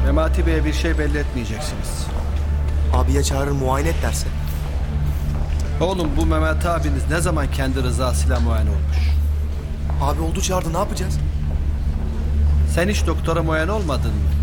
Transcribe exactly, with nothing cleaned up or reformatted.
Memati Bey'e bir şey belli etmeyeceksiniz. Abiye çağırır muayene et derse. Oğlum bu Mehmet abiniz ne zaman kendi rızasıyla muayene olmuş? Abi oldu çağırdı, ne yapacağız? Sen hiç doktora muayene olmadın mı?